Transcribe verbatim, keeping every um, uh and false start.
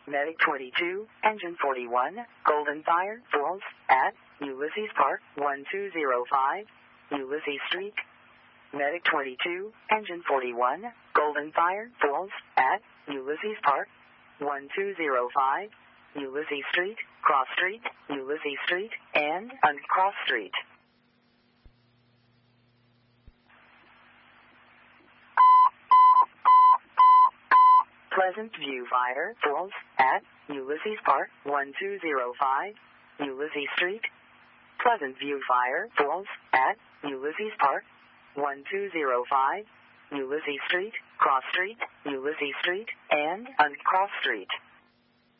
Medic twenty-two, Engine forty-one, Golden Fire Falls at Ulysses Park, one two zero five, Ulysses Street. Medic twenty-two, Engine forty-one, Golden Fire Falls at Ulysses Park, one two zero five, Ulysses Street, Cross Street, Ulysses Street, and Uncross Street. Pleasant View Fire Falls at Ulysses Park, one two zero five, Ulysses Street. Pleasant View Fire Falls at Ulysses Park, one two zero five, Ulysses Street, Cross Street, Ulysses Street, and Uncross Street.